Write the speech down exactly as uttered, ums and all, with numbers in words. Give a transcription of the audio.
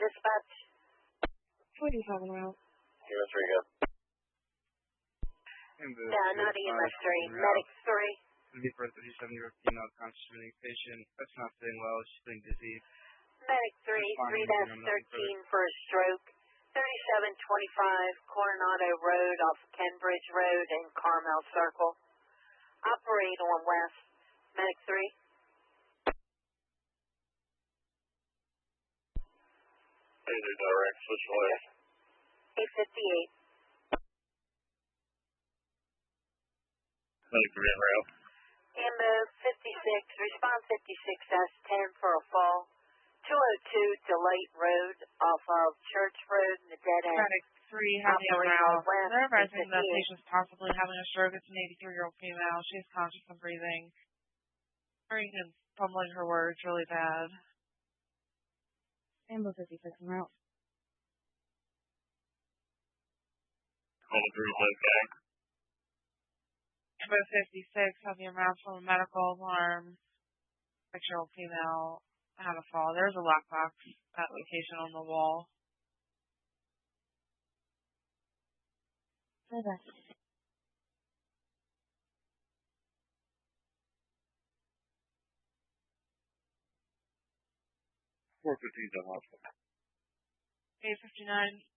dispatch. What are you talking about? E M S three, go. Yeah, not E M S three, medic three. For a thirty-seven-year-old female conscious patient that's not feeling well, she's feeling dizzy. Medic three, three dash thirteen for a stroke. thirty-seven twenty-five Coronado Road off Kenbridge Road and Carmel Circle. Operate on West. Medic three. Laser direct, switch west. eight fifty-eight. Medic three en route. Ambo fifty-six, response fifty-six S ten for a fall. two oh two Delight Road off of Church Road in the dead end. Medic three having a route. They're advising that patient's possibly having a stroke. It's an eighty-three-year-old female. She's conscious and breathing. Breathing and fumbling her words really bad. Ambo fifty-six en route. Call through, okay. Ambo fifty-six having a route from a medical alarm. six-year-old female had a fall. There's a lockbox at location on the wall. Okay. four fifteen to hospital. eight fifty-nine.